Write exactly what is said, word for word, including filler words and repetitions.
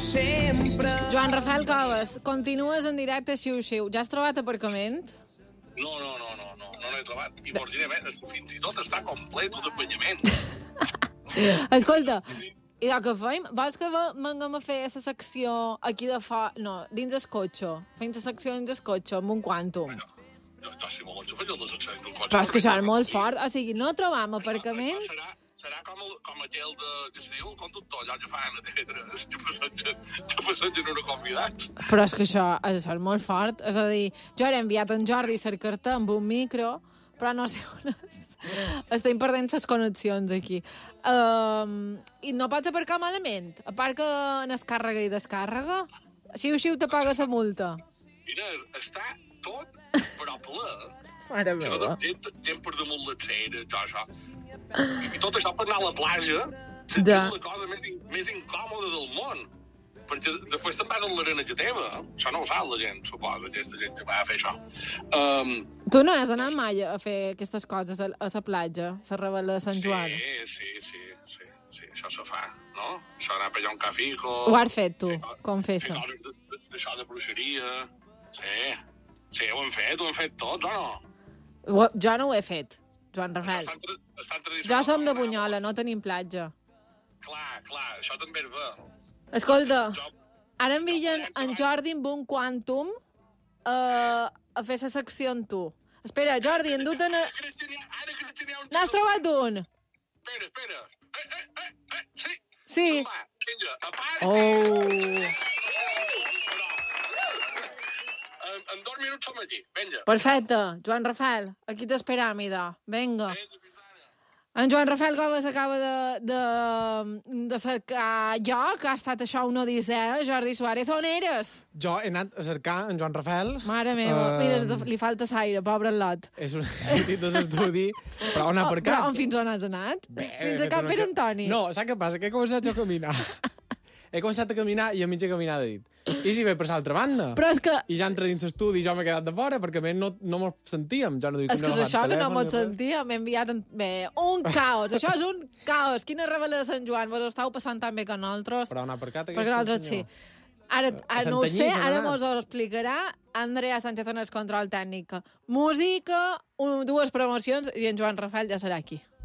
sempre. Joan Rafael Coves, continues en directe a Xiu-Xiu. Ja has trobat aparcament? No, no, no, no, no, no l'he trobat. I morginament, fins i tot està complet d'acompanyament. Escolta, i el que fem? Vols que venguem a fer la secció aquí de fora? No, dins el cotxe. Fem la secció dins el cotxe, amb un quàntum. Jo, jo, si vols, jo faig el desacció d'un cotxe. Però és que això és molt fort. O sigui, no trobam aparcament... Això serà, serà com, el, com aquell de, que se diu, el conductor, allò que fan a T V tres, que passegen, que passegen una convidats. Però és que això, això és molt fort. És a dir, jo he enviat en Jordi a carta amb un micro, però no sé on és. Estem perdent les connexions aquí. Um, I no pots aparcar malament? A part que en descàrrega i descàrrega, xiu-xiu te paga la multa. Mira, està tot però ple. Mare meva. Gent, gent per damunt les ceres, tot això. I, I tot això per anar a la platja, sentir Ja. la cosa més, in, més incòmoda del món. Perquè després te'n vas a l'arena que teva. Això no ho sap la gent, suposa, aquesta gent que va a fer això. Um, Tu no has anat mai a fer aquestes coses a, a la platja, a la Rebel·la de Sant Joan? Sí, sí, sí, sí, sí, això se fa, no? Això anar a pegar un cafico... Ho has fet, tu, confessa. Fer coses de- de- d'això de bruixeria... Sí, sí, ho hem fet, ho hem fet tots, o no? Ho- Jo no ho he fet, Joan Rafael. Estan, tra- estan Jo tradicionals. som de Bunyola, no tenim platja. Clar, clar, això també és bé. Escolta, Jo, ara envien en Jordi amb un quàntum uh, a fer la secció amb tu. Espera, Jordi, endut-te'n... ara que n'hi ha- ara que n'hi ha un... N'has trobat un? Espera, espera. Eh, eh, eh, eh, sí. Sí. Va, vinga, a part... Oh. En, en dos minuts som aquí, vinga. Perfecte, Joan Rafael, aquí t'esperam, idò. Vinga. En Joan Rafael Coves acaba de, de, de cercar jo, que ha estat això una odissea. Jordi Suárez, on eres? Jo he anat a cercar en Joan Rafael. Mare meva, Eh, mira, li falta l'aire, pobre lot. És un sortit de l'estudi, però on ha Oh, aparcat? però on fins on has anat? Bé, Fins a he Camp fet Pere una- Antoni? No, saps què passa? Que he començat jo a caminar. He començat a caminar i a mitja caminada he dit. I si ve per l'altra banda? Però és que... I ja entra dins l'estudi i jo m'he quedat de fora perquè a més no, no mos sentíem. Jo no dic És que és això que no mos sentíem. sentia, m'he enviat... En... Bé, un caos, això és un caos. Quina rebel·la de Sant Joan, vos estàu passant tan bé que nosaltres. Però on ha aparcat Perquè aquest nosaltres sí. senyor? Ara, A ara no ho Santanyí sé, se n'ha ara anat. mos ho explicarà Andrea Sánchez en el control tècnic. Música, un, dues promocions i en Joan Rafael ja serà aquí.